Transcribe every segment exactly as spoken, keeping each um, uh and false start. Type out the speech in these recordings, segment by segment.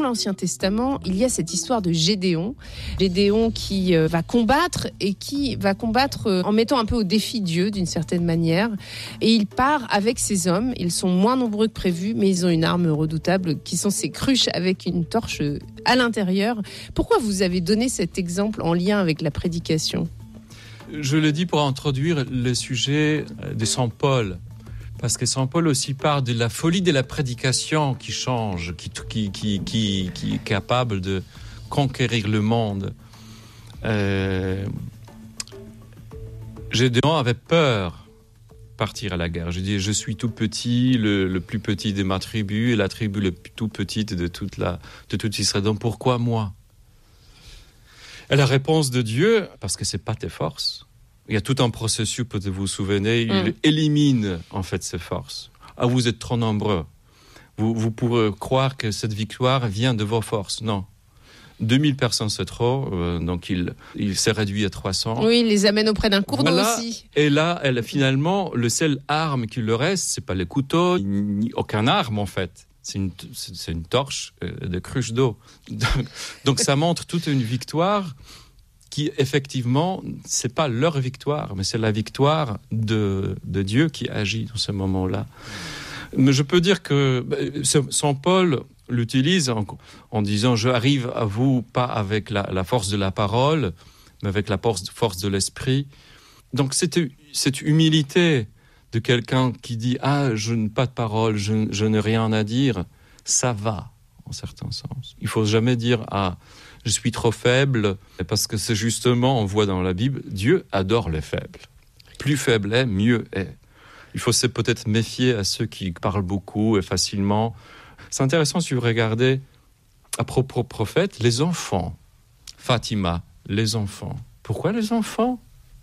Dans l'Ancien Testament, il y a cette histoire de Gédéon. Gédéon qui euh, va combattre et qui va combattre euh, en mettant un peu au défi Dieu d'une certaine manière. Et il part avec ses hommes. Ils sont moins nombreux que prévu, mais ils ont une arme redoutable qui sont ces cruches avec une torche à l'intérieur. Pourquoi vous avez donné cet exemple en lien avec la prédication ? Je le dis pour introduire le sujet de Saint Paul. Parce que Saint Paul aussi parle de la folie de la prédication qui change, qui, qui, qui, qui, qui est capable de conquérir le monde. Euh, Gédéon avait peur de partir à la guerre. Je dis, je suis tout petit, le, le plus petit de ma tribu, et la tribu la tout petite de toute, la, de toute Israël. Donc pourquoi moi ? Et la réponse de Dieu, parce que ce n'est pas tes forces. Il y a tout un processus, peut-être vous vous souvenez, il mm. élimine en fait ces forces. Ah, vous êtes trop nombreux. Vous, vous pourrez croire que cette victoire vient de vos forces. Non. deux mille personnes, c'est trop. Euh, donc, il, il s'est réduit à trois cents. Oui, il les amène auprès d'un cours voilà. d'eau aussi. Et là, elle, finalement, le seul arme qui leur reste, c'est pas les couteaux, ni aucune arme en fait. C'est une, c'est une torche de cruche d'eau. Donc, donc ça montre toute une victoire qui, effectivement, c'est pas leur victoire, mais c'est la victoire de, de Dieu qui agit dans ce moment-là. Mais je peux dire que Saint Paul l'utilise en, en disant « Je arrive à vous pas avec la, la force de la parole, mais avec la force, force de l'esprit. » Donc cette, cette humilité de quelqu'un qui dit « Ah, je n'ai pas de parole, je, je n'ai rien à dire », ça va, en certain sens. Il ne faut jamais dire « Ah, je suis trop faible », parce que c'est justement, on voit dans la Bible, Dieu adore les faibles. Plus faible est, mieux est. Il faut se peut-être méfier à ceux qui parlent beaucoup et facilement. C'est intéressant si vous regardez, à propos prophètes, les enfants. Fatima, les enfants. Pourquoi les enfants ?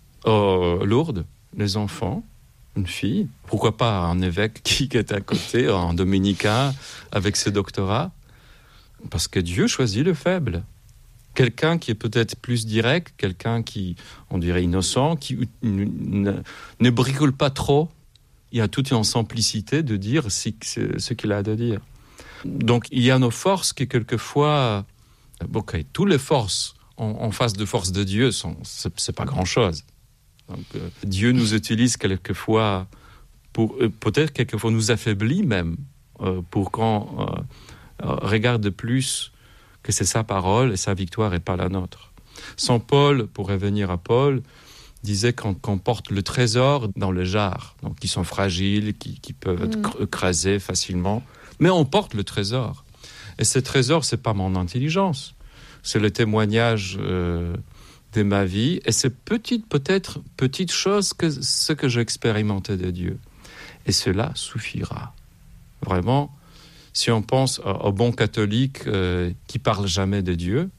Oh, Lourdes, les enfants. Une fille. Pourquoi pas un évêque qui est à côté, un dominicain, avec ses doctorats ? Parce que Dieu choisit le faible. Quelqu'un qui est peut-être plus direct, quelqu'un qui, on dirait, innocent, qui ne, ne bricole pas trop. Il y a toute une simplicité de dire ce, ce qu'il a à dire. Donc, il y a nos forces qui, quelquefois... Bon, okay, toutes les forces en, en face de force de Dieu, sont, c'est, c'est pas grand-chose. Donc, euh, Dieu nous utilise quelquefois, pour, euh, peut-être quelquefois nous affaiblit même, euh, pour qu'on euh, euh, regarde plus que c'est sa parole et sa victoire et pas la nôtre. Saint Paul, pour revenir à Paul, disait qu'on, qu'on porte le trésor dans les jarres, donc qui sont fragiles, qui, qui peuvent être mmh. écrasés facilement, mais on porte le trésor. Et ce trésor, c'est pas mon intelligence, c'est le témoignage euh, de ma vie, et c'est petite, peut-être petite chose que ce que j'ai expérimenté de Dieu. Et cela suffira. Vraiment, si on pense aux bons catholiques euh, qui parlent jamais de Dieu,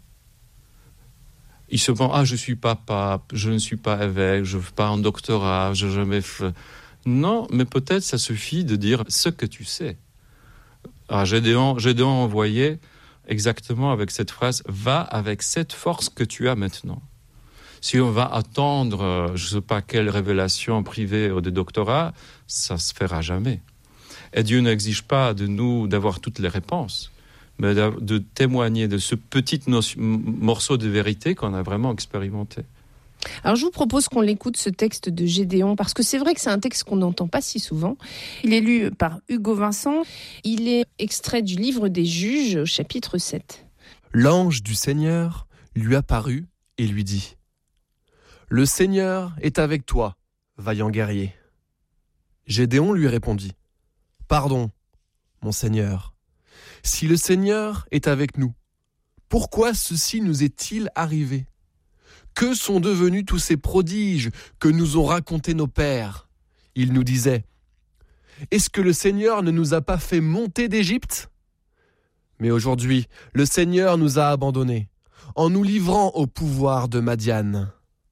ils se pensent, ah, je suis pas pape, je ne suis pas évêque, je ne fais pas un doctorat, je n'ai jamais fait... Non, mais peut-être ça suffit de dire ce que tu sais. Alors, Gédéon, Gédéon envoyé exactement avec cette phrase, va avec cette force que tu as maintenant. Si on va attendre, je ne sais pas quelle révélation privée ou de doctorat, ça ne se fera jamais. Et Dieu n'exige pas de nous d'avoir toutes les réponses, mais de témoigner de ce petit notion, morceau de vérité qu'on a vraiment expérimenté. Alors je vous propose qu'on l'écoute, ce texte de Gédéon, parce que c'est vrai que c'est un texte qu'on n'entend pas si souvent. Il est lu par Hugo Vincent. Il est extrait du livre des Juges, au chapitre sept. L'ange du Seigneur lui apparut et lui dit : « Le Seigneur est avec toi, vaillant guerrier. » Gédéon lui répondit : « Pardon, mon Seigneur. Si le Seigneur est avec nous, pourquoi ceci nous est-il arrivé ? Que sont devenus tous ces prodiges que nous ont racontés nos pères ? Ils nous disaient : est-ce que le Seigneur ne nous a pas fait monter d'Égypte ? Mais aujourd'hui, le Seigneur nous a abandonnés, en nous livrant au pouvoir de Madian.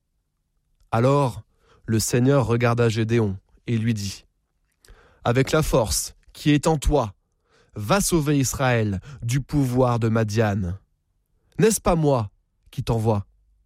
Alors, le Seigneur regarda Gédéon et lui dit : avec la force qui est en toi, va sauver Israël du pouvoir de Madian. N'est-ce pas moi qui t'envoie ?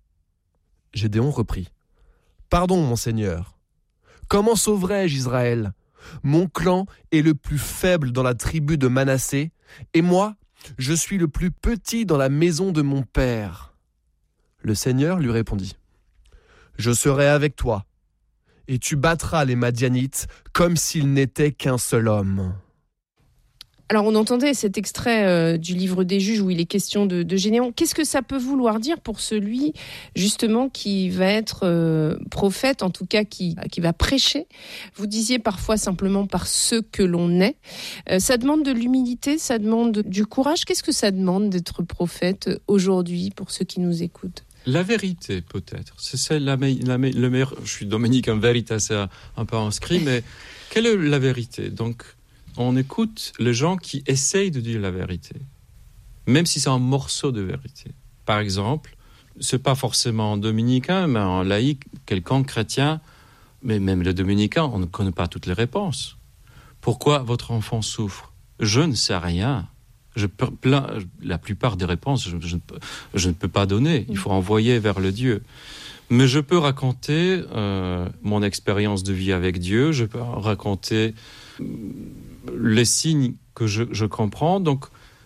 Gédéon reprit : Pardon, mon Seigneur. Comment sauverai-je Israël ? Mon clan est le plus faible dans la tribu de Manassé, et moi, je suis le plus petit dans la maison de mon père. » Le Seigneur lui répondit, « Je serai avec toi, et tu battras les Madianites comme s'ils n'étaient qu'un seul homme. » Alors, on entendait cet extrait euh, du livre des Juges où il est question de, de Gédéon. Qu'est-ce que ça peut vouloir dire pour celui, justement, qui va être euh, prophète, en tout cas qui, qui va prêcher? Vous disiez parfois simplement par ce que l'on est. Euh, ça demande de l'humilité, ça demande du courage. Qu'est-ce que ça demande d'être prophète aujourd'hui pour ceux qui nous écoutent? La vérité, peut-être. C'est celle, la, me- la, me- le meilleur. Je suis Dominique, un veritas, c'est un peu inscrit, mais quelle est la vérité? Donc, on écoute les gens qui essayent de dire la vérité, même si c'est un morceau de vérité. Par exemple, c'est pas forcément un dominicain, mais un laïc, quelqu'un chrétien, mais même les dominicains, on ne connaît pas toutes les réponses. Pourquoi votre enfant souffre? Je ne sais rien. Je peux, plein, la plupart des réponses, je, je, ne peux, je ne peux pas donner. Il faut envoyer vers le Dieu. Mais je peux raconter euh, mon expérience de vie avec Dieu. Je peux raconter les signes que je, je comprends. Donc,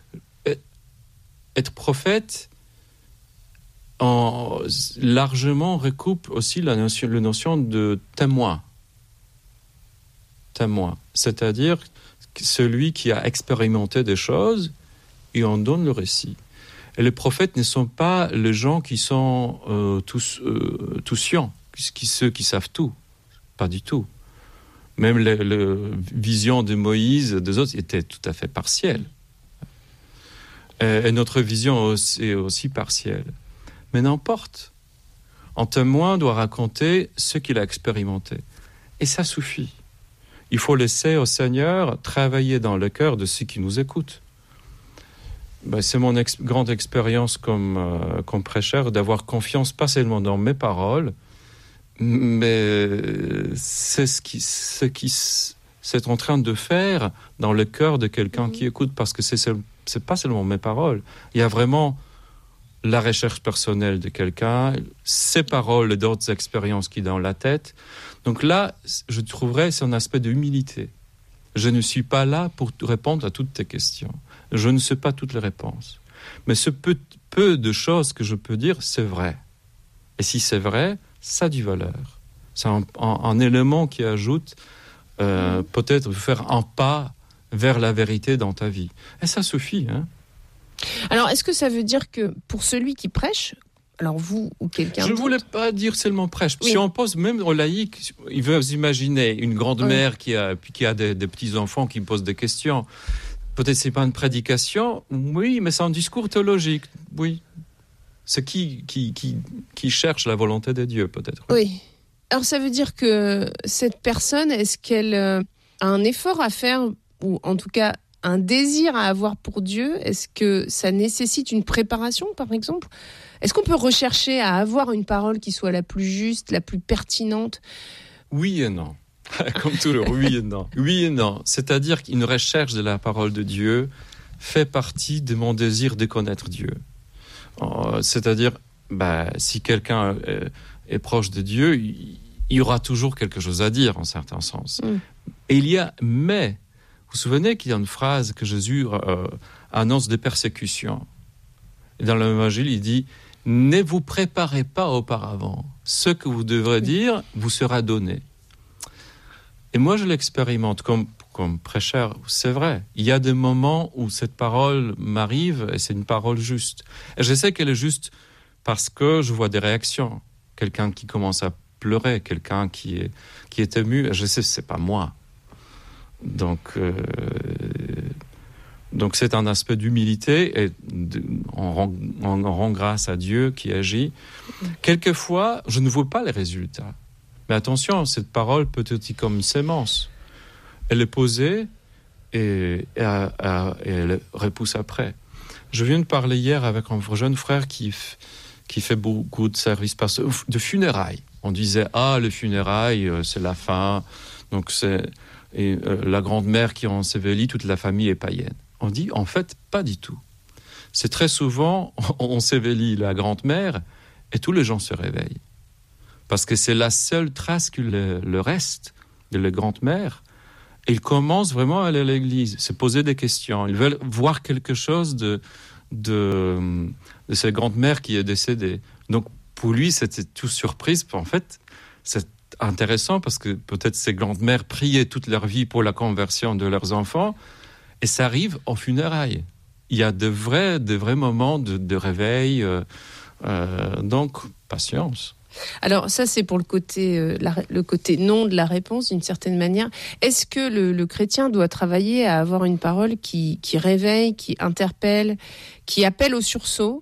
être prophète en, largement recoupe aussi la notion, la notion de témoin. Témoin. C'est-à-dire celui qui a expérimenté des choses et en donne le récit. Et les prophètes ne sont pas les gens qui sont euh, tous, euh, tous scients, qui, ceux qui savent tout. Pas du tout. Même la vision de Moïse, des autres, était tout à fait partielle. Et, et notre vision est aussi partielle. Mais n'importe. Un témoin doit raconter ce qu'il a expérimenté. Et ça suffit. Il faut laisser au Seigneur travailler dans le cœur de ceux qui nous écoutent. Ben, c'est mon ex- grande expérience comme, euh, comme prêcheur d'avoir confiance pas seulement dans mes paroles, mais c'est ce qui, ce qui c'est en train de faire dans le cœur de quelqu'un mmh. qui écoute, parce que c'est, c'est pas seulement mes paroles. Il y a vraiment la recherche personnelle de quelqu'un, ses paroles et d'autres expériences qui sont dans la tête. Donc là, je trouverais c'est un aspect d'humilité. Je ne suis pas là pour répondre à toutes tes questions. Je ne sais pas toutes les réponses. Mais ce peu, peu de choses que je peux dire, c'est vrai. Et si c'est vrai, ça a du valeur. C'est un, un, un élément qui ajoute euh, peut-être faire un pas vers la vérité dans ta vie. Et ça suffit. Hein. Alors, est-ce que ça veut dire que pour celui qui prêche, alors vous ou quelqu'un Je ne voulais pas dire seulement prêche. Oui. Si on pose même au laïc, il veut imaginer une grand-mère oui. qui a, qui a des, des petits-enfants qui posent des questions. Peut-être c'est pas une prédication, oui, mais c'est un discours théologique, oui. C'est qui, qui, qui, qui cherche la volonté de Dieu, peut-être. Oui. Alors, ça veut dire que cette personne, est-ce qu'elle a un effort à faire, ou en tout cas un désir à avoir pour Dieu? Est-ce que ça nécessite une préparation, par exemple? Est-ce qu'on peut rechercher à avoir une parole qui soit la plus juste, la plus pertinente? Oui et non. Comme toujours, oui et non. Oui et non. C'est-à-dire qu'une recherche de la parole de Dieu fait partie de mon désir de connaître Dieu. C'est-à-dire, bah, si quelqu'un est proche de Dieu, il y aura toujours quelque chose à dire, en certain sens. Mm. Et il y a, mais, vous vous souvenez qu'il y a une phrase que Jésus euh, annonce des persécutions. Et dans l'Évangile, il dit, ne vous préparez pas auparavant. Ce que vous devrez dire vous sera donné. Et moi, je l'expérimente comme, comme prêcheur. C'est vrai. Il y a des moments où cette parole m'arrive et c'est une parole juste. Et je sais qu'elle est juste parce que je vois des réactions. Quelqu'un qui commence à pleurer, quelqu'un qui est, qui est ému. Et je sais que ce n'est pas moi. Donc, euh, donc, c'est un aspect d'humilité et de, on, rend, on rend grâce à Dieu qui agit. Quelquefois, je ne vois pas les résultats. Mais attention, cette parole peut être comme une sémence. Elle est posée et, et, et, et elle repousse après. Je viens de parler hier avec un jeune frère qui, qui fait beaucoup de services de funérailles. On disait, ah, les funérailles, c'est la fin. Donc, c'est et, euh, la grand-mère qui ensevelit, toute la famille est païenne. On dit, en fait, pas du tout. C'est très souvent, on, on ensevelit la grand-mère et tous les gens se réveillent. Parce que c'est la seule trace que le, le reste de la grand-mère. Et ils commencent vraiment à aller à l'église, se poser des questions. Ils veulent voir quelque chose de, de, de cette grande-mère qui est décédée. Donc, pour lui, c'était tout surprise. En fait, c'est intéressant parce que peut-être ces grandes-mères priaient toute leur vie pour la conversion de leurs enfants. Et ça arrive en funérailles. Il y a de vrais, de vrais moments de, de réveil. Euh, euh, donc, patience. Alors ça, c'est pour le côté, euh, la, le côté non de la réponse, d'une certaine manière. Est-ce que le, le chrétien doit travailler à avoir une parole qui, qui réveille, qui interpelle, qui appelle au sursaut,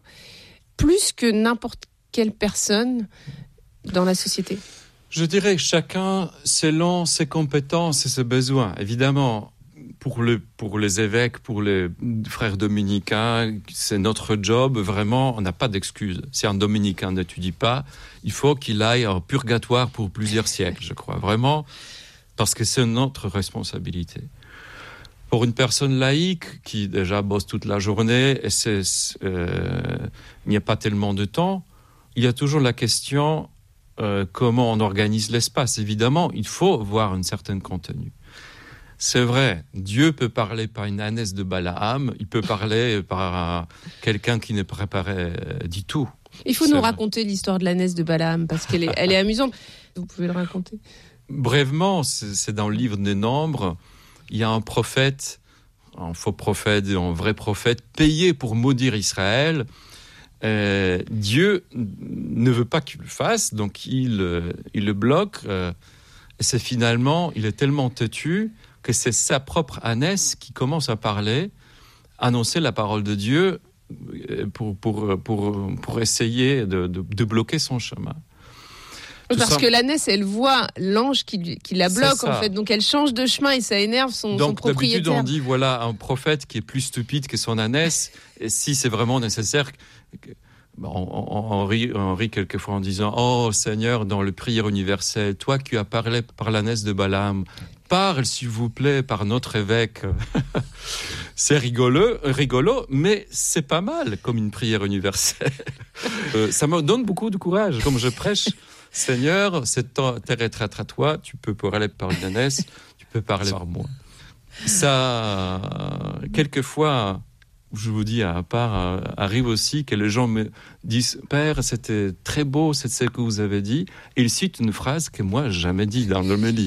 plus que n'importe quelle personne dans la société? Je dirais chacun selon ses compétences et ses besoins. Évidemment, pour, le, pour les évêques, pour les frères dominicains, c'est notre job. Vraiment, on n'a pas d'excuse. Si un dominicain n'étudie pas, il faut qu'il aille en purgatoire pour plusieurs siècles, je crois. Vraiment, parce que c'est notre responsabilité. Pour une personne laïque qui déjà bosse toute la journée, et c'est, euh, il n'y a pas tellement de temps, il y a toujours la question euh, comment on organise l'espace. Évidemment, il faut voir un certain contenu. C'est vrai, Dieu peut parler par une ânesse de Balaam, il peut parler par quelqu'un qui n'est préparé du tout. Il faut c'est nous vrai. raconter l'histoire de l'ânesse de Balaam, parce qu'elle est, elle est amusante. Vous pouvez le raconter? Brièvement, c'est, c'est dans le livre des Nombres, il y a un prophète, un faux prophète et un vrai prophète, payé pour maudire Israël. Euh, Dieu ne veut pas qu'il le fasse, donc il, euh, il le bloque. Euh, et c'est finalement, il est tellement têtu que c'est sa propre ânesse qui commence à parler, annoncer la parole de Dieu pour, pour, pour, pour essayer de, de, de bloquer son chemin. Tout Parce ça... que l'ânesse, elle voit l'ange qui, qui la bloque, en fait. Donc, elle change de chemin et ça énerve son, Donc, son propriétaire. d'habitude, on dit, voilà, un prophète qui est plus stupide que son ânesse, et si c'est vraiment nécessaire... On, on, on, rit, on rit quelquefois en disant « Oh Seigneur, dans le prière universelle, toi qui as parlé par l'ânesse de Balaam, parle s'il vous plaît par notre évêque. » C'est rigolo, rigolo, mais c'est pas mal comme une prière universelle. euh, ça me donne beaucoup de courage. Comme je prêche, Seigneur, cette terre est traite à toi, tu peux parler par une ânesse, tu peux parler par moi. Ça, quelquefois... je vous dis, à part, euh, arrive aussi que les gens me disent « Père, c'était très beau, c'est ce que vous avez dit ». Et ils citent une phrase que moi, j'ai jamais dit dans l'homélie.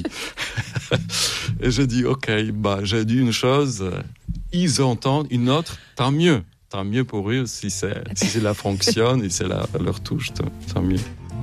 Et je dis « Ok, bah, j'ai dit une chose, ils entendent une autre, tant mieux. Tant mieux pour eux, si, c'est, si cela fonctionne et c'est la, leur touche, tant, tant mieux. »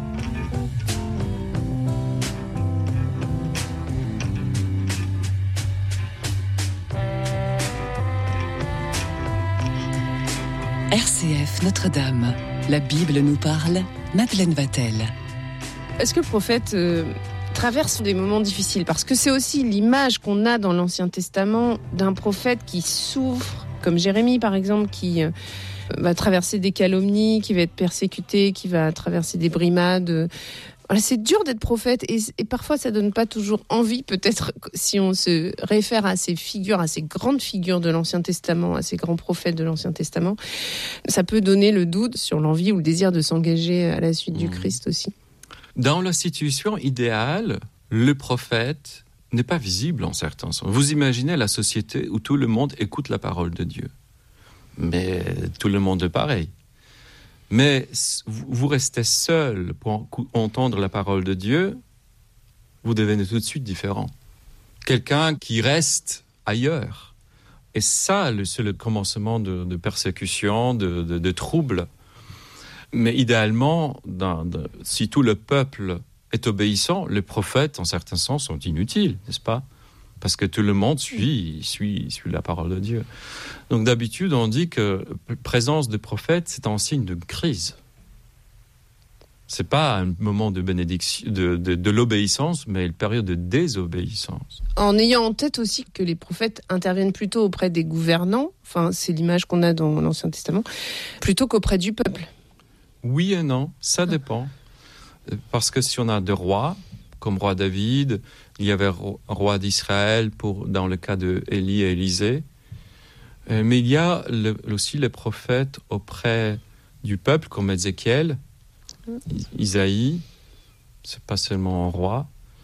R C F Notre-Dame, la Bible nous parle, Madeleine Vatel. Est-ce que le prophète euh, traverse des moments difficiles? Parce que c'est aussi l'image qu'on a dans l'Ancien Testament d'un prophète qui souffre, comme Jérémie par exemple, qui euh, va traverser des calomnies, qui va être persécuté, qui va traverser des brimades. Euh, Voilà, c'est dur d'être prophète et, et parfois ça donne pas toujours envie, peut-être si on se réfère à ces figures, à ces grandes figures de l'Ancien Testament, à ces grands prophètes de l'Ancien Testament, ça peut donner le doute sur l'envie ou le désir de s'engager à la suite du Christ aussi. Dans la situation idéale, le prophète n'est pas visible en certains sens. Vous imaginez la société où tout le monde écoute la parole de Dieu. Mais tout le monde est pareil. Mais vous restez seul pour entendre la parole de Dieu, vous devenez tout de suite différent. Quelqu'un qui reste ailleurs. Et ça, c'est le commencement de, de persécution, de, de, de troubles. Mais idéalement, dans, de, si tout le peuple est obéissant, les prophètes, en certains sens, sont inutiles, n'est-ce pas ? Parce que tout le monde suit, suit, suit la parole de Dieu. Donc d'habitude, on dit que la présence de prophètes, c'est un signe de crise. Ce n'est pas un moment de bénédiction, de, de, de l'obéissance, mais une période de désobéissance. En ayant en tête aussi que les prophètes interviennent plutôt auprès des gouvernants, enfin c'est l'image qu'on a dans l'Ancien Testament, plutôt qu'auprès du peuple. Oui et non, ça dépend. Parce que si on a des rois, comme roi David, il y avait un roi d'Israël pour, dans le cas de Élie et Élisée. Mais il y a le, aussi les prophètes auprès du peuple, comme Ézéchiel, Isaïe, c'est pas seulement un roi.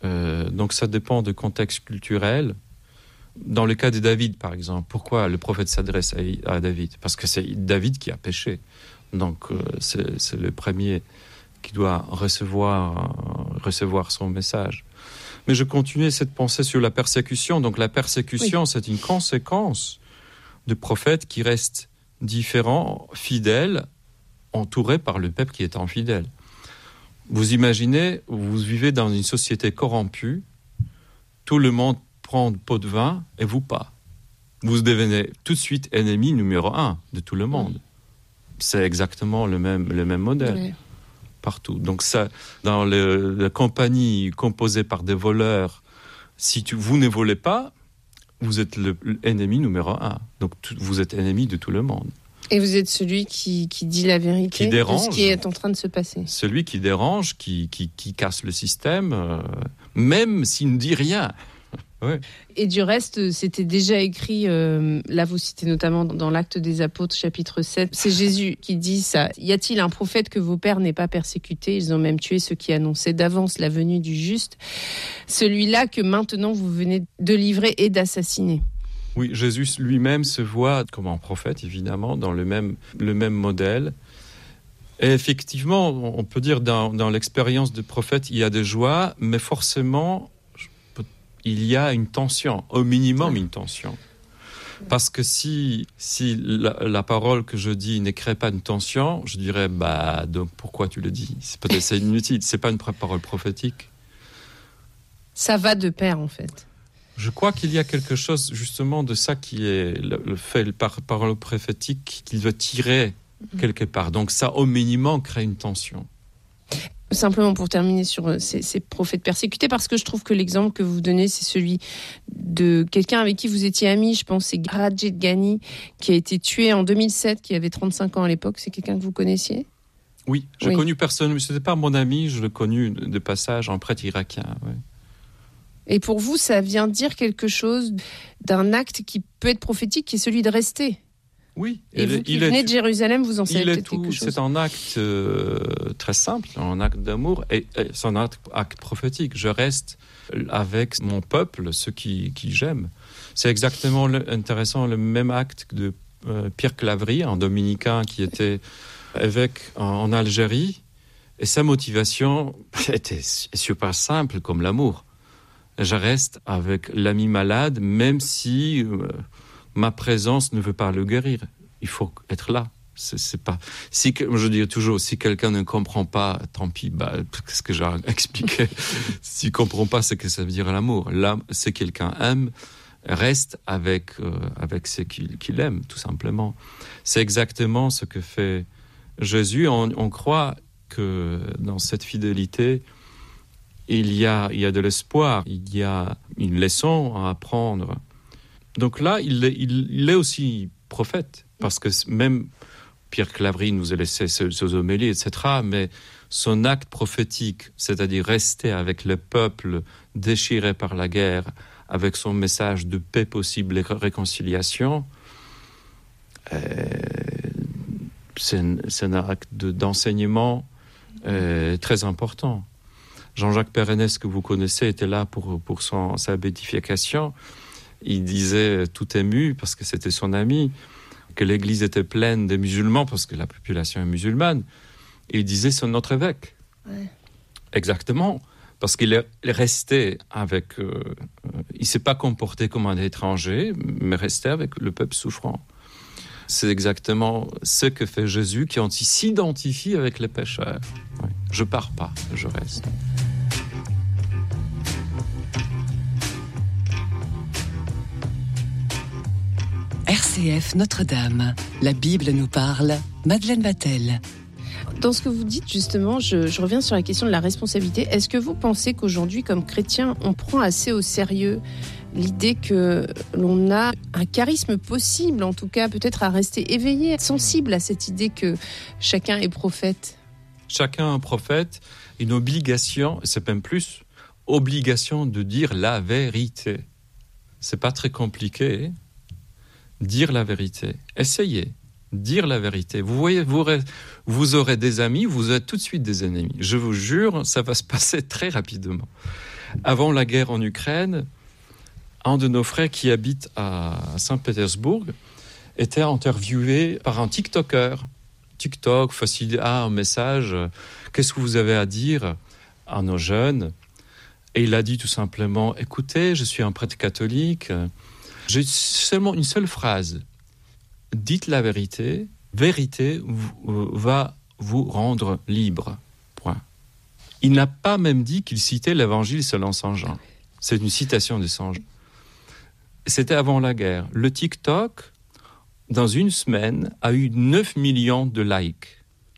Euh, donc ça dépend du contexte culturel. Dans le cas de David, par exemple, pourquoi le prophète s'adresse à, à David ? Parce que c'est David qui a péché. Donc euh, c'est, c'est le premier qui doit recevoir, euh, recevoir son message. Mais je continuais cette pensée sur la persécution. Donc la persécution, oui. c'est une conséquence de prophètes qui restent différents, fidèles, entourés par le peuple qui est infidèle. Vous imaginez, vous vivez dans une société corrompue, tout le monde prend un pot de vin et vous pas. Vous devenez tout de suite ennemi numéro un de tout le monde. C'est exactement le même, le même modèle. Oui. Partout. Donc ça, dans le, la compagnie composée par des voleurs, si tu, vous ne volez pas, vous êtes le, l'ennemi numéro un. Donc tout, vous êtes ennemi de tout le monde. Et vous êtes celui qui, qui dit la vérité qui dérange, de ce qui est en train de se passer. Celui qui dérange, qui, qui, qui casse le système, euh, même s'il ne dit rien. Ouais. Et du reste, c'était déjà écrit, euh, là vous citez notamment dans l'Acte des Apôtres, chapitre sept, c'est Jésus qui dit ça. Y a-t-il un prophète que vos pères n'aient pas persécuté ? Ils ont même tué ceux qui annonçaient d'avance la venue du juste, celui-là que maintenant vous venez de livrer et d'assassiner. Oui, Jésus lui-même se voit comme un prophète, évidemment, dans le même, le même modèle. Et effectivement, on peut dire dans, dans l'expérience de prophète, il y a des joies, mais forcément, il y a une tension, au minimum une tension. Parce que si, si la, la parole que je dis ne crée pas une tension, je dirais, bah, donc pourquoi tu le dis ? C'est peut-être c'est inutile, c'est pas une parole prophétique. Ça va de pair, en fait. Je crois qu'il y a quelque chose, justement, de ça qui est le, le fait par parole prophétique qu'il veut tirer quelque part. Donc ça, au minimum, crée une tension. Simplement pour terminer sur ces, ces prophètes persécutés, parce que je trouve que l'exemple que vous donnez, c'est celui de quelqu'un avec qui vous étiez amis, je pense, c'est Rajet Ghani, qui a été tué en deux mille sept, qui avait trente-cinq ans à l'époque. C'est quelqu'un que vous connaissiez ? Oui, j'ai oui. connu personne, mais ce n'était pas mon ami, je l'ai connu de passage, un prêtre irakien. Ouais. Et pour vous, ça vient dire quelque chose d'un acte qui peut être prophétique, qui est celui de rester. Oui. Et vous qui venez de Jérusalem, vous en savez peut-être tout, quelque chose. C'est un acte euh, très simple, un acte d'amour, et, et c'est un acte, acte prophétique. Je reste avec mon peuple, ceux qui, qui j'aime. C'est exactement le, intéressant, le même acte de euh, Pierre Claverie, un dominicain qui était évêque en, en Algérie, et sa motivation était super simple, comme l'amour. Je reste avec l'ami malade, même si euh, ma présence ne veut pas le guérir. Il faut être là. C'est, c'est pas. Si je dis toujours, si quelqu'un ne comprend pas, tant pis. Bah, qu'est-ce que j'ai expliqué ? S'il comprend pas, c'est que ça veut dire l'amour. Là, c'est quelqu'un aime, reste avec euh, avec ce qu'il, qu'il aime, tout simplement. C'est exactement ce que fait Jésus. On, on croit que dans cette fidélité, il y a, il y a de l'espoir, il y a une leçon à apprendre. Donc là, il est, il, il est aussi prophète, parce que même Pierre Claverie nous a laissé ses, ses homélies, et cetera, mais son acte prophétique, c'est-à-dire rester avec le peuple déchiré par la guerre, avec son message de paix possible et réconciliation, euh, c'est, un, c'est un acte de, d'enseignement euh, très important. Jean-Jacques Perrenès, que vous connaissez, était là pour, pour son, sa béatification. Il disait, tout ému, parce que c'était son ami, que l'église était pleine de musulmans, parce que la population est musulmane. Et il disait, c'est notre évêque. Ouais. Exactement. Parce qu'il est resté avec... Euh, il ne s'est pas comporté comme un étranger, mais resté avec le peuple souffrant. C'est exactement ce que fait Jésus, qui s'identifie avec les pécheurs. Ouais. Je ne pars pas, je reste. R C F Notre-Dame, la Bible nous parle, Madeleine Vatel. Dans ce que vous dites, justement, je, je reviens sur la question de la responsabilité. Est-ce que vous pensez qu'aujourd'hui, comme chrétiens, on prend assez au sérieux l'idée que l'on a un charisme possible, en tout cas peut-être à rester éveillé, sensible à cette idée que chacun est prophète ? Chacun est prophète, une obligation, c'est même plus, obligation de dire la vérité. C'est pas très compliqué. Dire la vérité. Essayez. Dire la vérité. Vous voyez, vous, vous aurez des amis, vous aurez tout de suite des ennemis. Je vous jure, ça va se passer très rapidement. Avant la guerre en Ukraine, un de nos frères qui habite à Saint-Pétersbourg était interviewé par un TikToker. TikTok, facile, ah, un message, qu'est-ce que vous avez à dire à nos jeunes? Et il a dit tout simplement, écoutez, je suis un prêtre catholique, j'ai seulement une seule phrase. Dites la vérité, vérité va vous rendre libre. Point. Il n'a pas même dit qu'il citait l'évangile selon saint Jean. C'est une citation de saint Jean. C'était avant la guerre. Le TikTok, dans une semaine, a eu neuf millions de likes.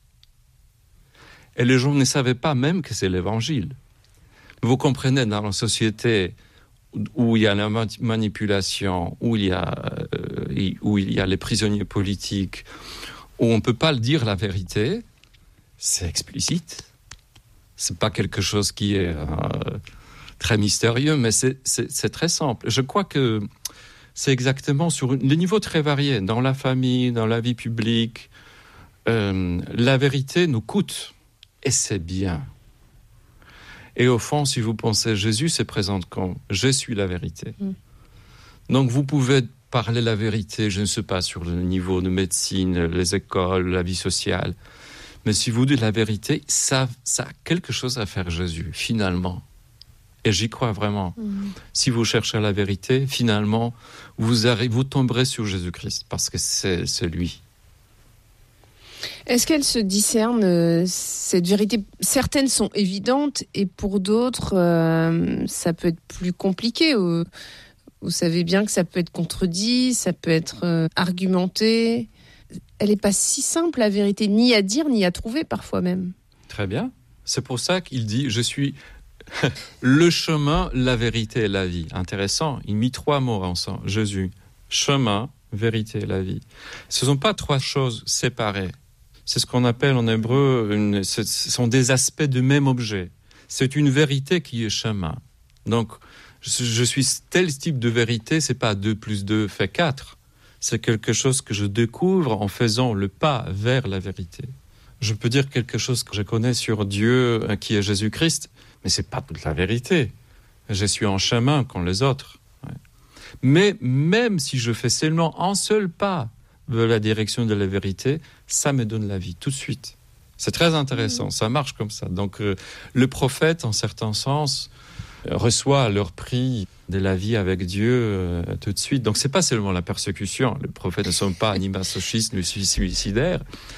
Et les gens ne savaient pas même que c'est l'évangile. Vous comprenez, dans la société où il y a la manipulation, où il y a, euh, où il y a les prisonniers politiques, où on ne peut pas le dire la vérité, c'est explicite. C'est pas quelque chose qui est euh, très mystérieux, mais c'est, c'est, c'est très simple. Je crois que c'est exactement sur des niveaux très variés, dans la famille, dans la vie publique. Euh, la vérité nous coûte, et c'est bien. Et au fond, si vous pensez, Jésus se présente comme « Je suis la vérité mm. ». Donc vous pouvez parler la vérité, je ne sais pas, sur le niveau de médecine, les écoles, la vie sociale. Mais si vous dites la vérité, ça, ça a quelque chose à faire Jésus, finalement. Et j'y crois vraiment. Mm. Si vous cherchez la vérité, finalement, vous, arrivez, vous tomberez sur Jésus-Christ, parce que c'est, c'est lui. Est-ce qu'elle se discerne, euh, cette vérité? Certaines sont évidentes, et pour d'autres, euh, ça peut être plus compliqué. Vous, vous savez bien que ça peut être contredit, ça peut être euh, argumenté. Elle n'est pas si simple, la vérité, ni à dire, ni à trouver, parfois même. Très bien. C'est pour ça qu'il dit « Je suis le chemin, la vérité et la vie ». Intéressant. Il mit trois mots ensemble. Jésus, chemin, vérité et la vie. Ce ne sont pas trois choses séparées. C'est ce qu'on appelle en hébreu, une, ce sont des aspects du même objet. C'est une vérité qui est chemin. Donc, je, je suis tel type de vérité, c'est pas deux plus deux fait quatre. C'est quelque chose que je découvre en faisant le pas vers la vérité. Je peux dire quelque chose que je connais sur Dieu, qui est Jésus-Christ, mais c'est pas toute la vérité. Je suis en chemin comme les autres. Ouais. Mais même si je fais seulement un seul pas vers la direction de la vérité, ça me donne la vie tout de suite. C'est très intéressant, ça marche comme ça. Donc euh, le prophète, en certain sens, euh, reçoit leur prix de la vie avec Dieu euh, tout de suite. Donc c'est pas seulement la persécution. Les prophètes ne sont pas ni masochistes ni suicidaires.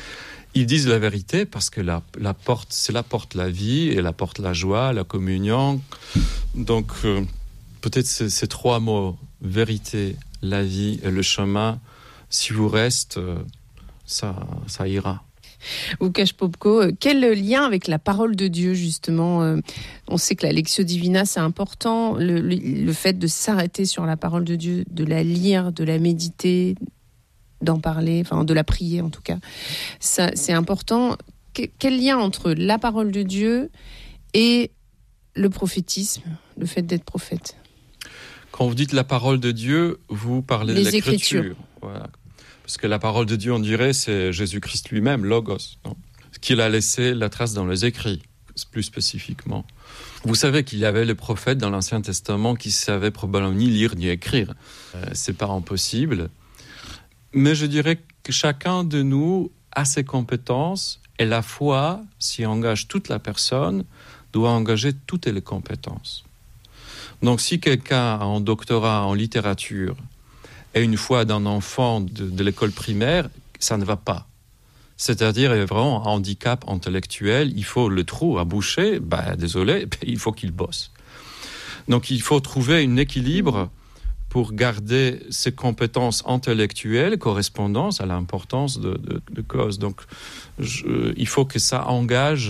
Ils disent la vérité parce que la, la porte, c'est la porte la vie et la porte la joie, la communion. Donc euh, peut-être ces, ces trois mots, vérité, la vie et le chemin, si vous restez, ça, ça ira. Łukasz Popko, quel lien avec la parole de Dieu, justement? On sait que la Lectio Divina, c'est important. Le, le, le fait de s'arrêter sur la parole de Dieu, de la lire, de la méditer, d'en parler, enfin de la prier en tout cas, ça, c'est important. Quel lien entre la parole de Dieu et le prophétisme, le fait d'être prophète? Quand vous dites la parole de Dieu, vous parlez Les de l'écriture. Écritures. Voilà. Parce que la parole de Dieu, on dirait, c'est Jésus-Christ lui-même, Logos, non? Qu'il a laissé la trace dans les écrits, plus spécifiquement. Vous savez qu'il y avait les prophètes dans l'Ancien Testament qui ne savaient probablement ni lire ni écrire. Euh, c'est pas impossible. Mais je dirais que chacun de nous a ses compétences et la foi, si engage toute la personne, doit engager toutes les compétences. Donc si quelqu'un a un doctorat en littérature et une foi d'un enfant de, de l'école primaire, ça ne va pas. C'est-à-dire, il y a vraiment un handicap intellectuel, il faut le trou à boucher, ben, désolé, il faut qu'il bosse. Donc il faut trouver un équilibre pour garder ses compétences intellectuelles correspondant à l'importance de, de, de cause. Donc je, il faut que ça engage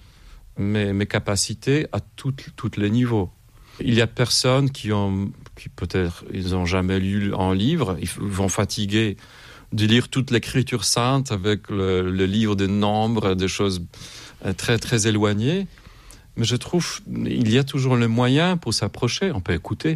mes, mes capacités à tous les niveaux. Il y a personnes qui ont, qui peut-être, ils n'ont jamais lu un livre, ils vont fatiguer de lire toute l'écriture sainte avec le, le livre des nombres, des choses très, très éloignées. Mais je trouve qu'il y a toujours le moyen pour s'approcher. On peut écouter.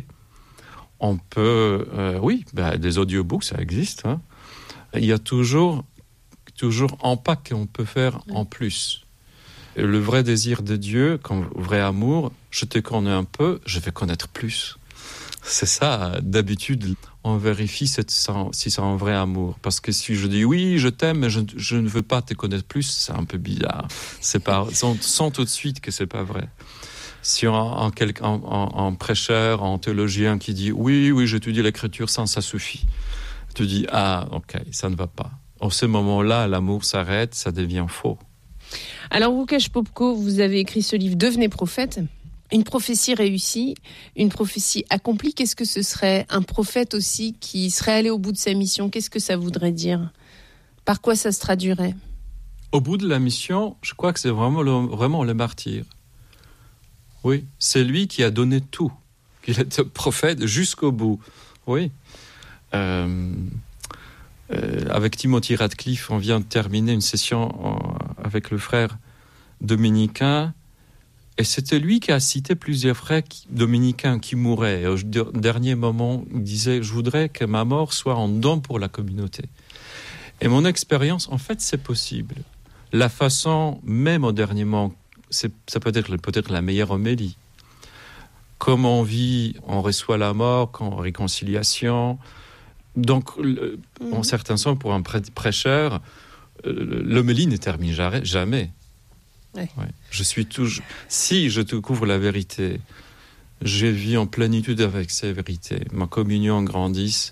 On peut, euh, oui, ben, des audiobooks, ça existe. Hein. Il y a toujours, toujours un pas qu'on peut faire en plus. Et le vrai désir de Dieu, comme vrai amour, je te connais un peu, je vais connaître plus. C'est ça, d'habitude, on vérifie si c'est un vrai amour. Parce que si je dis oui, je t'aime, mais je, je ne veux pas te connaître plus, c'est un peu bizarre. C'est pas, on sent tout de suite que c'est pas vrai. Si on en, en, en, en prêcheur, en théologien qui dit oui, oui, j'étudie l'écriture, ça, ça suffit. Tu dis ah, ok, ça ne va pas. En ce moment-là, l'amour s'arrête, ça devient faux. Alors, Łukasz Popko, vous avez écrit ce livre « Devenez prophète ». Une prophétie réussie, une prophétie accomplie. Qu'est-ce que ce serait un prophète aussi qui serait allé au bout de sa mission? Qu'est-ce que ça voudrait dire? Par quoi ça se traduirait? Au bout de la mission, je crois que c'est vraiment le, vraiment le martyr. Oui, c'est lui qui a donné tout. Il est prophète jusqu'au bout. Oui. Euh, euh, avec Timothy Radcliffe, on vient de terminer une session en, avec le frère dominicain. Et c'était lui qui a cité plusieurs frères dominicains qui mouraient. Et au dernier moment, il disait « Je voudrais que ma mort soit en don pour la communauté ». Et mon expérience, en fait, c'est possible. La façon, même au dernier moment, c'est, ça peut être peut-être la meilleure homélie. Comme on vit, on reçoit la mort, en réconciliation. Donc, le, mmh. en certains sens, pour un prêcheur, l'homélie ne termine jamais. Ouais. Ouais. Je suis toujours. Si je te couvre la vérité, je vis en plénitude avec ces vérités. Ma communion grandisse.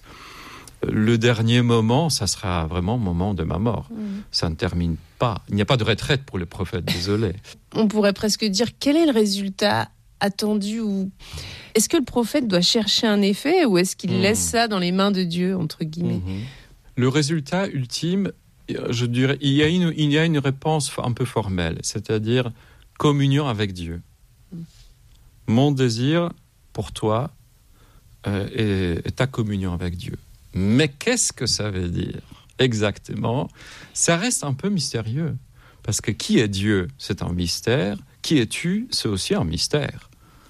Le dernier moment, ça sera vraiment le moment de ma mort. Mmh. Ça ne termine pas. Il n'y a pas de retraite pour le prophète, désolé. On pourrait presque dire quel est le résultat attendu ou est-ce que le prophète doit chercher un effet ou est-ce qu'il mmh. laisse ça dans les mains de Dieu, entre guillemets? Mmh. Le résultat ultime, je dirais, il y a une, il y a une réponse un peu formelle, c'est-à-dire communion avec Dieu. Mmh. Mon désir pour toi euh, est, est ta communion avec Dieu. Mais qu'est-ce que ça veut dire exactement? Ça reste un peu mystérieux. Parce que qui est Dieu? C'est un mystère. Qui es-tu? C'est aussi un mystère.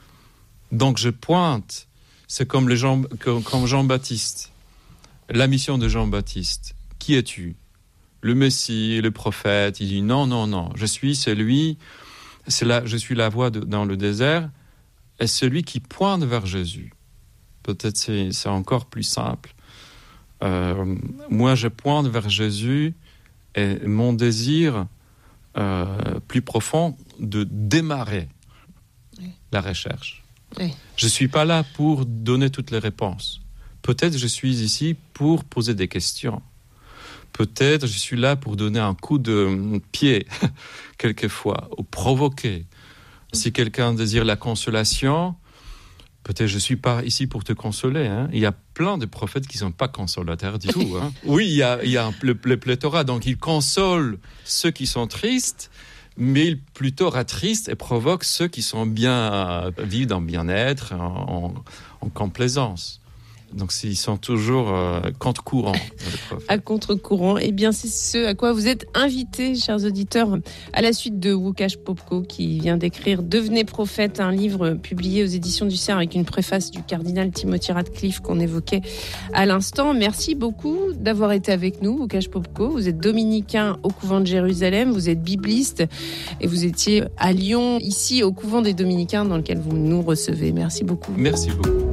Donc je pointe, c'est comme, les Jean, comme Jean-Baptiste. La mission de Jean-Baptiste. Qui es-tu? Le Messie, le prophète. Il dit non, non, non. Je suis celui, c'est là, je suis la voix de, dans le désert, et celui qui pointe vers Jésus. Peut-être c'est, c'est encore plus simple. Euh, moi, je pointe vers Jésus et mon désir euh, plus profond de démarrer oui. la recherche. Oui. Je ne suis pas là pour donner toutes les réponses. Peut-être je suis ici pour poser des questions. Peut-être je suis là pour donner un coup de pied, quelquefois, ou provoquer. Si quelqu'un désire la consolation, peut-être je ne suis pas ici pour te consoler. Hein. Il y a plein de prophètes qui ne sont pas consolateurs du tout. Hein. Oui, il y a, il y a un, le, le pléthora. Donc, ils consolent ceux qui sont tristes, mais ils plutôt rattristent et provoquent ceux qui sont bien, vivent dans le bien-être, en, en, en complaisance. Donc, ils sont toujours euh, contre-courant. À contre-courant. Eh bien, c'est ce à quoi vous êtes invités, chers auditeurs, à la suite de Łukasz Popko, qui vient d'écrire « Devenez prophète », un livre publié aux éditions du C E R avec une préface du cardinal Timothy Radcliffe qu'on évoquait à l'instant. Merci beaucoup d'avoir été avec nous, Łukasz Popko. Vous êtes dominicain au couvent de Jérusalem, vous êtes bibliste et vous étiez à Lyon, ici, au couvent des dominicains dans lequel vous nous recevez. Merci beaucoup. Merci beaucoup.